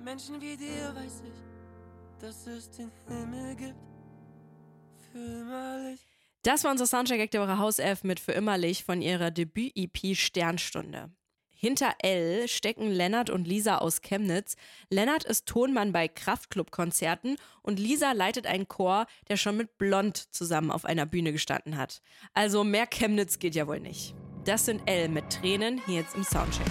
Menschen wie dir weiß ich, dass es den Himmel gibt. Für immerlich. Das war unser Soundcheck der Woche Hauself mit Für immerlich von ihrer Debüt-EP Sternstunde. Hinter L stecken Lennart und Lisa aus Chemnitz. Lennart ist Tonmann bei Kraftklub-Konzerten und Lisa leitet einen Chor, der schon mit Blond zusammen auf einer Bühne gestanden hat. Also mehr Chemnitz geht ja wohl nicht. Das sind L mit Tränen hier jetzt im Soundcheck.